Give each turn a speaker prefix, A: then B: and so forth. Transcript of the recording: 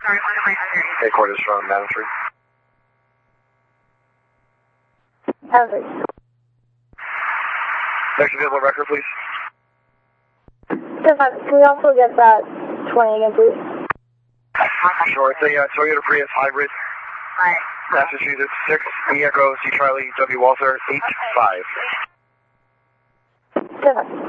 A: Headquarters from Madam Street. Next available record, please.
B: Can we also get that 20 again, please?
A: Sure, it's a Toyota Prius hybrid. Massachusetts 6, Echo, C Charlie, W Walter, 85.